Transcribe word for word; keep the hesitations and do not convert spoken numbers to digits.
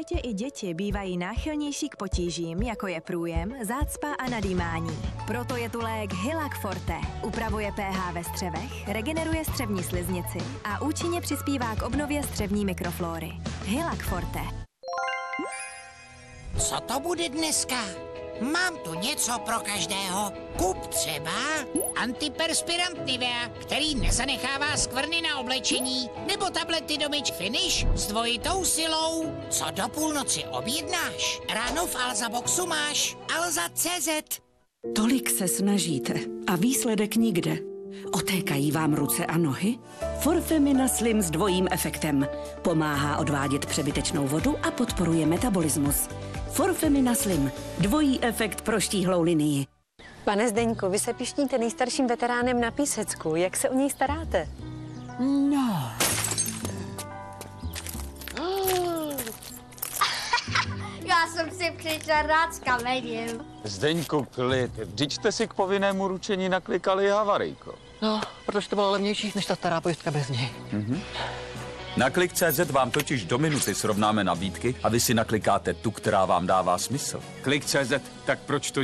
létě i děti bývají náchylnější k potížím, jako je průjem, zácpa a nadýmání. Proto je tu lék Hylac Forte. Upravuje pH ve střevech, regeneruje střevní sliznici a účinně přispívá k obnově střevní mikroflóry. Hylac Forte. Co to bude dneska? Mám tu něco pro každého. Kup třeba antiperspirant Nivea, který nezanechává skvrny na oblečení, nebo tablety do Mitch Finish s dvojitou silou. Co do půlnoci objednáš? Ráno v Alza Boxu máš Alza tečka cé zet. Tolik se snažíte a výsledek nikde. Otékají vám ruce a nohy? Forfemina Slim s dvojím efektem. Pomáhá odvádět přebytečnou vodu a podporuje metabolismus. Forfemina Slim. Dvojí efekt pro štíhlou linii. Pane Zdeňku, vy se pišníte nejstarším veteránem na Písecku. Jak se o něj staráte? No. Já jsem si přišel rád s kamením. Zdeňku, klid. Vždyť jste si k povinnému ručení naklikali havarijko. No, protože to bylo levnější než ta stará pojistka bez něj. Mhm. Na klik tečka cé zet vám totiž do minuty srovnáme nabídky a vy si naklikáte tu, která vám dává smysl. klik tečka cé zet, tak proč to